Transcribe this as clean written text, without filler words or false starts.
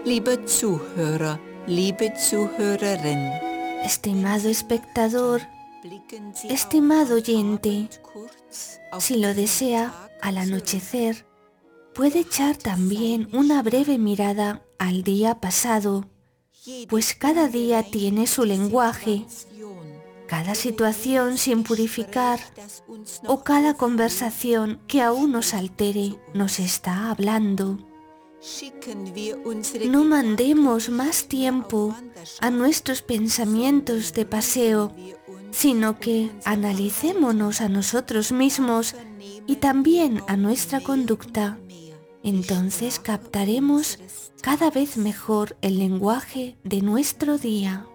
Liebe Zuhörer, liebe Zuhörerin, Estimado espectador, blicken Sie estimado am oyente, Abend kurz auf si lo Ihren desea, Tag al zurück. anochecer, puede echar también una breve mirada al día pasado, pues cada día tiene su lenguaje, cada situación sin purificar o cada conversación que aún nos altere nos está hablando. No mandemos más tiempo a nuestros pensamientos de paseo, sino que analicémonos a nosotros mismos y también a nuestra conducta. Entonces captaremos cada vez mejor el lenguaje de nuestro día.